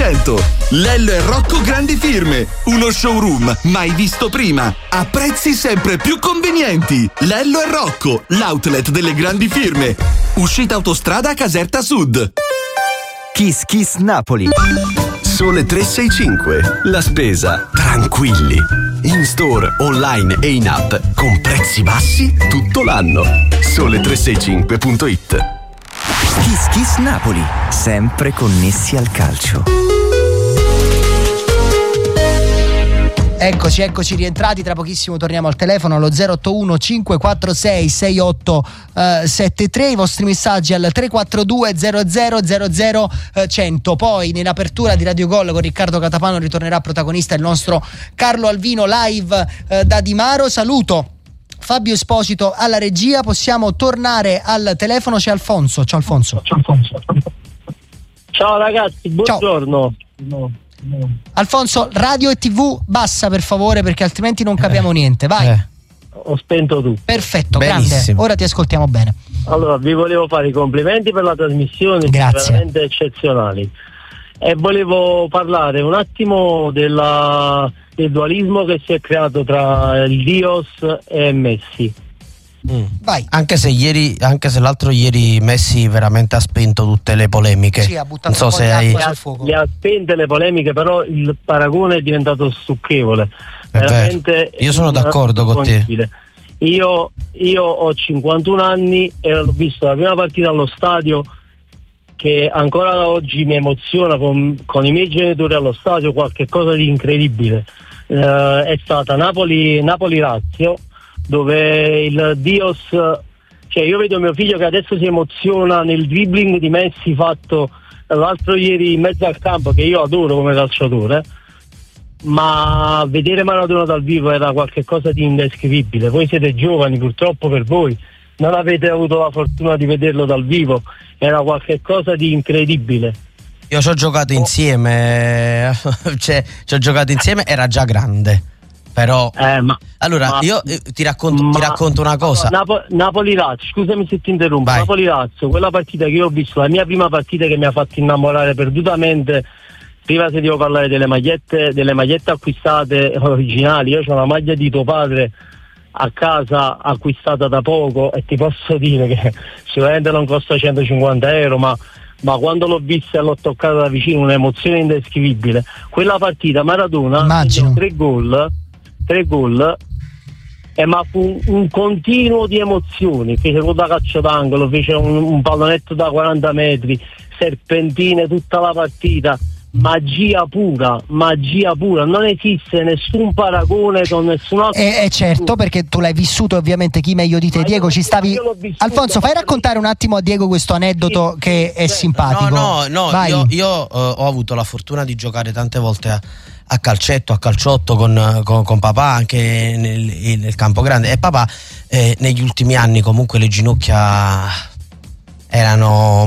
10%. Lello e Rocco Grandi Firme, uno showroom mai visto prima, a prezzi sempre più convenienti. Lello e Rocco, l'outlet delle grandi firme. Uscita autostrada Caserta Sud. Kiss Kiss Napoli. Sole 365. La spesa tranquilli. In store, online e in app con prezzi bassi tutto l'anno. Sole365.it. Kiss Kiss Napoli. Sempre connessi al calcio. Eccoci rientrati, tra pochissimo torniamo al telefono allo 081 546 6873, i vostri messaggi al 342 00 100. Poi nell'apertura di Radio Gol con Riccardo Catapano ritornerà protagonista il nostro Carlo Alvino live da Di Maro. Saluto Fabio Esposito alla regia, possiamo tornare al telefono, c'è Alfonso. Ciao Alfonso. Ciao ragazzi, buongiorno. Ciao. Alfonso, radio e TV bassa per favore, perché altrimenti non capiamo niente. Vai. Ho spento tutto. Perfetto, benissimo. Grande, ora ti ascoltiamo bene. Allora, vi volevo fare i complimenti per la trasmissione, grazie, veramente eccezionali. E volevo parlare un attimo del dualismo che si è creato tra il Dios e Messi. Vai. Anche se l'altro ieri Messi veramente ha spento tutte le polemiche. Sì, ha buttato non so se hai... sul fuoco. Le ha spente le polemiche, però il paragone è diventato stucchevole. Veramente io sono d'accordo con te. Io ho 51 anni e ho visto la prima partita allo stadio, che ancora oggi mi emoziona, con i miei genitori allo stadio, qualche cosa di incredibile. È stata Napoli-Lazio, dove il Dios, cioè io vedo mio figlio che adesso si emoziona nel dribbling di Messi fatto l'altro ieri in mezzo al campo, che io adoro come calciatore, ma vedere Maradona dal vivo era qualcosa di indescrivibile. Voi siete giovani, purtroppo per voi non avete avuto la fortuna di vederlo dal vivo, era qualcosa di incredibile. Io ci ho giocato insieme, era già grande. Però io ti racconto una cosa. Napoli-Lazio, scusami se ti interrompo. Napoli-Lazio, quella partita che io ho visto, la mia prima partita che mi ha fatto innamorare perdutamente. Prima se devo parlare delle magliette acquistate originali. Io ho una maglia di tuo padre a casa acquistata da poco e ti posso dire che sicuramente non costa 150 euro, ma quando l'ho vista e l'ho toccata da vicino, un'emozione indescrivibile. Quella partita Maradona fece 3 gol, ma fu un continuo di emozioni. Fece gol da calcio d'angolo, fece un pallonetto da 40 metri, serpentine tutta la partita. Magia pura, non esiste nessun paragone con nessun altro. Certo, perché tu l'hai vissuto ovviamente, chi meglio di te. Diego, ci stavi. Alfonso, fai raccontare un attimo a Diego questo aneddoto che è simpatico. No, io ho avuto la fortuna di giocare tante volte a calcetto, a calciotto con papà, anche nel campo grande, e papà negli ultimi anni comunque le ginocchia erano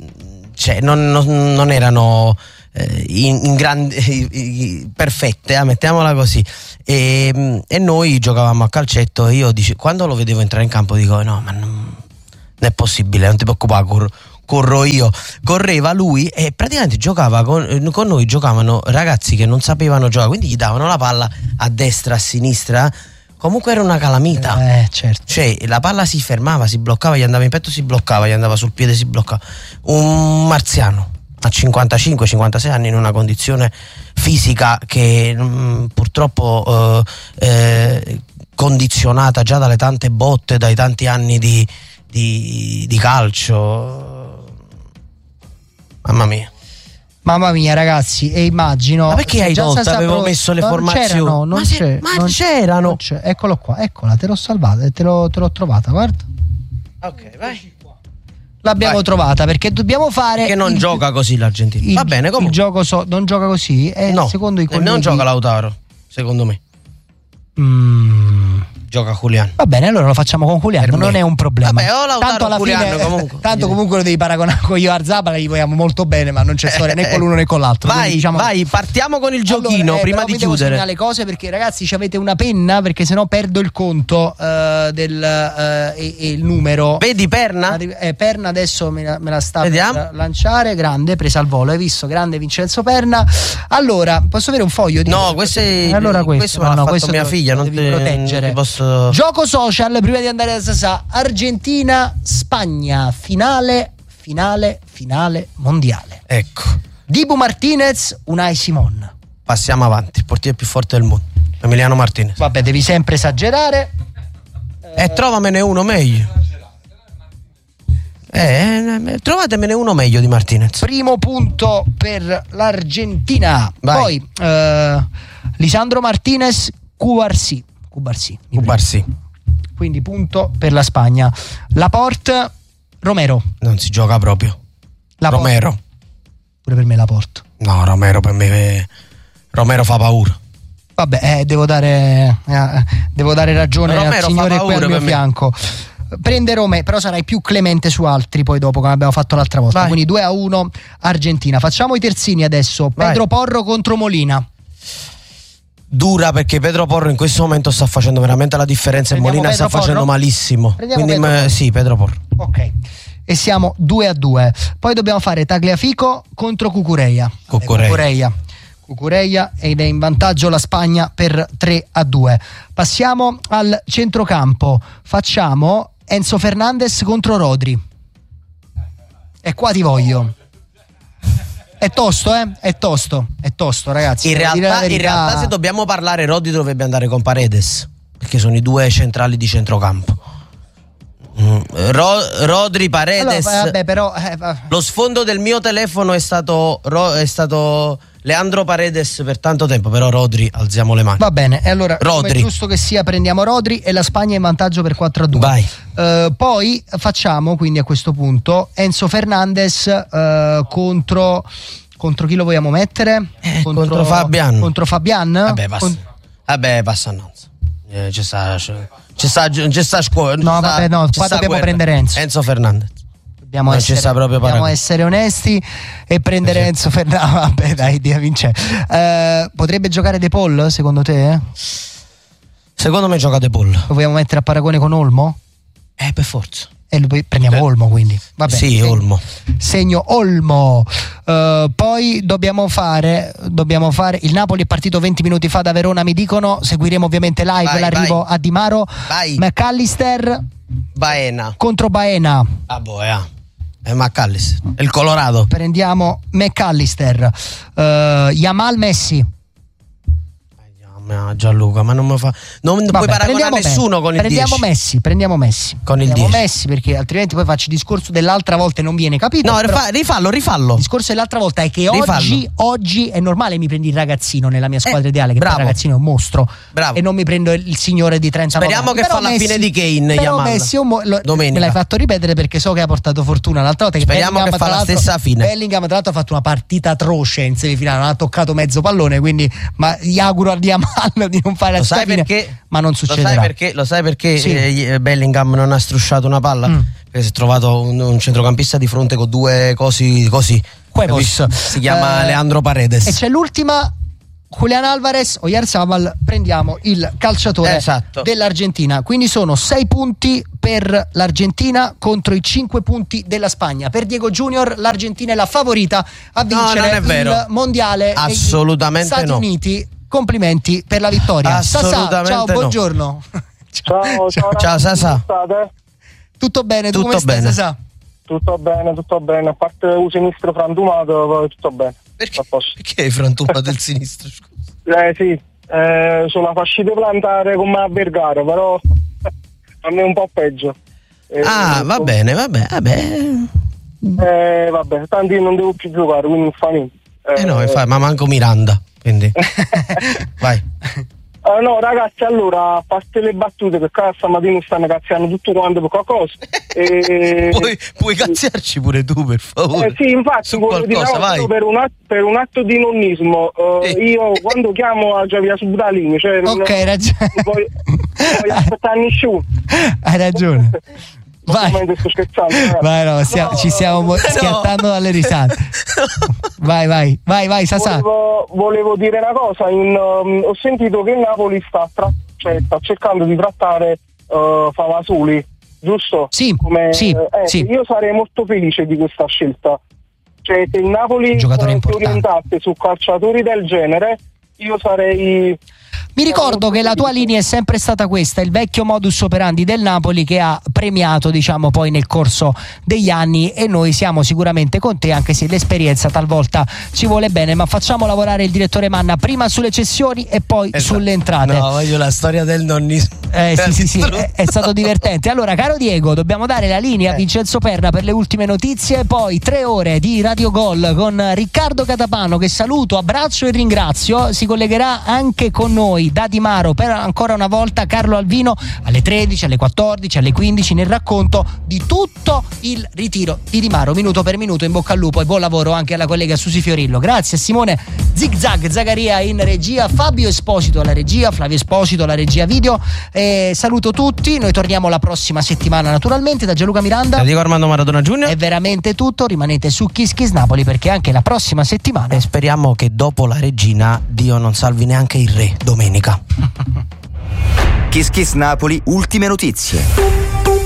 non erano in grande perfette, mettiamola così, e noi giocavamo a calcetto e io quando lo vedevo entrare in campo dico no, ma non è possibile, non ti preoccupare, corro io. Correva lui e praticamente giocava con noi, giocavano ragazzi che non sapevano giocare, quindi gli davano la palla a destra, a sinistra, comunque era una calamita. Certo. Cioè la palla si fermava, si bloccava, gli andava in petto, si bloccava, gli andava sul piede, si bloccava. Un marziano a 55-56 anni in una condizione fisica che purtroppo condizionata già dalle tante botte, dai tanti anni di calcio. Mamma mia ragazzi, e immagino. Ma perché hai tolto? Avevo messo le formazioni. Non c'erano. Eccolo qua, eccola, te l'ho salvata, te l'ho trovata, guarda. Ok, vai. L'abbiamo trovata, perché dobbiamo fare. Che non gioca così l'Argentina. Va bene, comunque. Il gioco non gioca così? No, secondo i colleghi. non gioca Lautaro, secondo me. Gioca Julián. Va bene, allora lo facciamo con Julián, non è un problema. Vabbè, o Lautaro tanto alla Julián, fine comunque. comunque lo devi paragonare con Arzabal, gli vogliamo molto bene, ma non c'è storia né con l'uno né con l'altro. Vai, diciamo... vai, partiamo con il giochino prima di chiudere. Devo le cose perché ragazzi ci avete una penna, perché sennò perdo il conto e il numero. Vedi Perna? Perna adesso me la sta per lanciare, grande, presa al volo, hai visto? Grande Vincenzo Perna. Allora, posso avere un foglio? No, questo me l'ha fatto mia figlia, non devi proteggere. Posso... Gioco social prima di andare a Sasà. Argentina Spagna, finale mondiale. Ecco. Dibu Martinez, Unai Simon. Passiamo avanti, il portiere più forte del mondo, Emiliano Martinez. Vabbè, devi sempre esagerare. Trovamene uno meglio. Trovatemene uno meglio di Martinez. Primo punto per l'Argentina. Vai. Poi Lisandro Martinez, Cubarsí. Quindi punto per la Spagna. Laporte, Romero. Non si gioca proprio. Romero. Pure per me Laporte. No, Romero per me. Romero fa paura. Vabbè, devo dare ragione Romero al signore qui al mio fianco. Prende Rome, però sarai più clemente su altri poi dopo, come abbiamo fatto l'altra volta. Vai. Quindi 2-1 Argentina. Facciamo i terzini adesso. Vai. Pedro Porro contro Molina. Dura, perché Pedro Porro in questo momento sta facendo veramente la differenza e Molina sta facendo malissimo. Sì, Pedro Porro. Ok. E siamo 2-2. Poi dobbiamo fare Tagliafico contro Cucurella. Cucurella ed è in vantaggio la Spagna per 3-2. Passiamo al centrocampo. Facciamo Enzo Fernandez contro Rodri. E qua ti voglio. È tosto, ragazzi. In realtà se dobbiamo parlare, Rodri dovrebbe andare con Paredes, perché sono i due centrali di centrocampo. Rodri, Paredes. Allora, vabbè, però, lo sfondo del mio telefono è stato Leandro Paredes per tanto tempo, però Rodri, alziamo le mani. Va bene, e allora Rodri. come è giusto che sia, prendiamo Rodri e la Spagna è in vantaggio per 4-2. Vai. Poi facciamo quindi a questo punto Enzo Fernandez contro chi lo vogliamo mettere? Contro Fabian. Contro Fabian? Vabbè, passa annuncio. C'è sta scuola. No, vabbè, no, qua dobbiamo prendere Enzo Fernandez. Dobbiamo essere onesti e prendere Enzo Fernandez. Vabbè, dai, vince. Potrebbe giocare De Paul, secondo te? Secondo me gioca De Paul. Lo vogliamo mettere a paragone con Olmo? Per forza. E prendiamo Olmo, quindi. Vabbè, sì, Olmo. Segno Olmo. Poi dobbiamo fare il Napoli è partito 20 minuti fa da Verona, mi dicono. Seguiremo ovviamente live l'arrivo a Di Maro. McAllister contro Baena. È McAllister, è il Colorado. Prendiamo McAllister. Yamal, Messi. Gianluca, ma non mi fa. Non puoi paragonare nessuno con il 10. Prendiamo Messi. Con il 10. Messi, perché altrimenti poi faccio il discorso dell'altra volta e non viene capito. No, rifallo. Il discorso dell'altra volta è che oggi è normale mi prendi il ragazzino nella mia squadra ideale, che il ragazzino è un mostro. Bravo. E non mi prendo il signore di 30 anni. Speriamo che fa la fine di Kane. Però Messi me l'hai fatto ripetere perché so che ha portato fortuna l'altra volta. Speriamo che fa la stessa fine. Bellingham tra l'altro ha fatto una partita atroce in semifinale, non ha toccato mezzo pallone, quindi gli auguro a Yamal di non fare. Lo sai perché? Ma non succederà. Lo sai perché Sì. Bellingham non ha strusciato una palla? Perché si è trovato un centrocampista di fronte con due cosi così. Si chiama Leandro Paredes. E c'è l'ultima, Julián Álvarez o Oyarzabal. Prendiamo il calciatore dell'Argentina. Quindi sono 6 punti per l'Argentina contro i 5 punti della Spagna. Per Diego Junior l'Argentina è la favorita a vincere il mondiale. Assolutamente Stati Uniti. Complimenti per la vittoria. Sasà, ciao, buongiorno. Ciao Sasà. Tutto bene, tu come stai, Sasà? Tutto bene, a parte un sinistro frantumato, tutto bene. Perché hai frantumato il sinistro? Scusa. Sì, sulla fascite plantare come a Vergara, però a me è un po' peggio. Va bene, vabbè, tanti non devo più giocare, quindi non fa niente. Ma manco Miranda. Quindi vai. No ragazzi, allora a parte le battute, perché stamattina stanno cazziando tutto quanto per qualcosa. Puoi cazziarci pure tu, per favore. Sì, infatti per un atto di nonnismo. Io quando chiamo a Giavia Subdalini, ok, ragione. Voglio aspettare nessuno. Hai ragione. Vai. Sto scherzando. Vai, no, ci stiamo schiattando dalle risate. Vai, Sasà. Volevo dire una cosa. Ho sentito che Napoli sta cercando di trattare Favasoli, giusto? Sì. Sì. Io sarei molto felice di questa scelta. Cioè, se il Napoli si orientasse su calciatori del genere, io sarei... Mi ricordo che la tua linea è sempre stata questa, il vecchio modus operandi del Napoli che ha premiato, diciamo, poi nel corso degli anni, e noi siamo sicuramente con te, anche se l'esperienza talvolta ci vuole bene, ma facciamo lavorare il direttore Manna prima sulle cessioni e poi sulle entrate. No, voglio la storia del nonnismo. Sì, è stato divertente. Allora, caro Diego, dobbiamo dare la linea a Vincenzo Perna per le ultime notizie, poi 3 ore di Radio Gol con Riccardo Catapano, che saluto, abbraccio e ringrazio. Si collegherà anche con noi da Di Maro per ancora una volta Carlo Alvino alle 13, alle 14, alle 15 nel racconto di tutto il ritiro di Di Maro, minuto per minuto. In bocca al lupo e buon lavoro anche alla collega Susi Fiorillo. Grazie a Simone Zagaria in regia, Fabio Esposito alla regia, Flavio Esposito alla regia video. Saluto tutti, noi torniamo la prossima settimana naturalmente. Da Gianluca Miranda, da Diego Armando Maradona Junior, è veramente tutto. Rimanete su Kiss Kiss Napoli, perché anche la prossima settimana, e speriamo che dopo la regina Dio non salvi neanche il re domenica. Kiss Kiss Napoli, ultime notizie.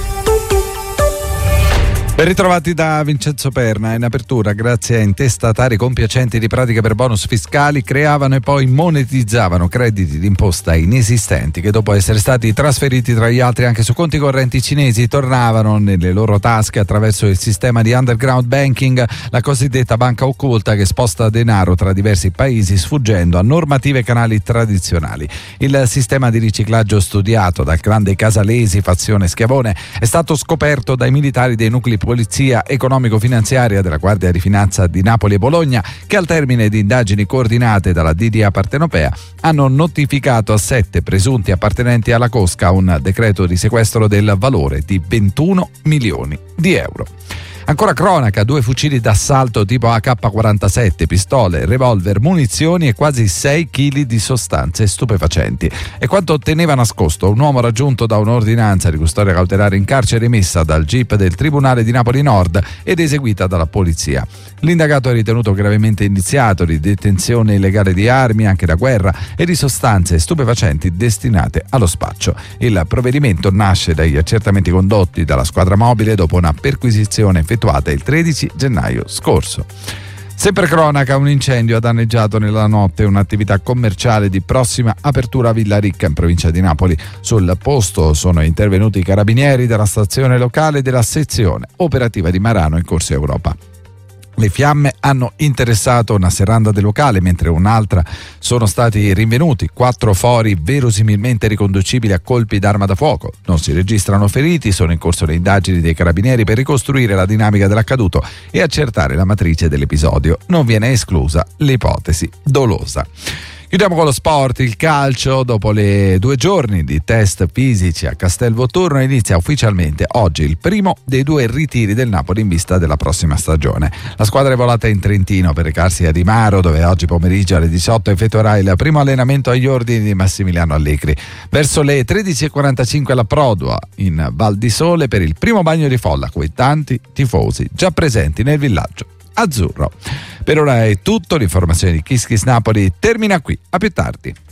Ben ritrovati da Vincenzo Perna. In apertura, grazie a intestatari compiacenti di pratiche per bonus fiscali, creavano e poi monetizzavano crediti d'imposta inesistenti che, dopo essere stati trasferiti tra gli altri anche su conti correnti cinesi, tornavano nelle loro tasche attraverso il sistema di underground banking, la cosiddetta banca occulta che sposta denaro tra diversi paesi sfuggendo a normative e canali tradizionali. Il sistema di riciclaggio studiato dal clan dei Casalesi, fazione Schiavone, è stato scoperto dai militari dei nuclei polizia economico-finanziaria della Guardia di Finanza di Napoli e Bologna, che al termine di indagini coordinate dalla DDA partenopea hanno notificato a 7 presunti appartenenti alla cosca un decreto di sequestro del valore di 21 milioni di euro. Ancora cronaca, 2 fucili d'assalto tipo AK-47, pistole, revolver, munizioni e quasi 6 kg di sostanze stupefacenti. E quanto teneva nascosto un uomo raggiunto da un'ordinanza di custodia cautelare in carcere emessa dal GIP del Tribunale di Napoli Nord ed eseguita dalla polizia. L'indagato è ritenuto gravemente indiziato di detenzione illegale di armi, anche da guerra, e di sostanze stupefacenti destinate allo spaccio. Il provvedimento nasce dagli accertamenti condotti dalla squadra mobile dopo una perquisizione effettuata il 13 gennaio scorso. Sempre cronaca, un incendio ha danneggiato nella notte un'attività commerciale di prossima apertura a Villaricca, in provincia di Napoli. Sul posto sono intervenuti i carabinieri della stazione locale della sezione operativa di Marano in Corso Europa. Le fiamme hanno interessato una serranda del locale, mentre un'altra sono stati rinvenuti 4 fori verosimilmente riconducibili a colpi d'arma da fuoco. Non si registrano feriti, sono in corso le indagini dei carabinieri per ricostruire la dinamica dell'accaduto e accertare la matrice dell'episodio. Non viene esclusa l'ipotesi dolosa. Chiudiamo con lo sport, il calcio. Dopo le 2 giorni di test fisici a Castelvolturno inizia ufficialmente oggi il primo dei 2 ritiri del Napoli in vista della prossima stagione. La squadra è volata in Trentino per recarsi a Di Maro, dove oggi pomeriggio alle 18 effettuerà il primo allenamento agli ordini di Massimiliano Allegri. Verso le 13:45 alla Produa in Val di Sole per il primo bagno di folla coi tanti tifosi già presenti nel villaggio azzurro. Per ora è tutto, l'informazione di Kiss Kiss Napoli termina qui, a più tardi.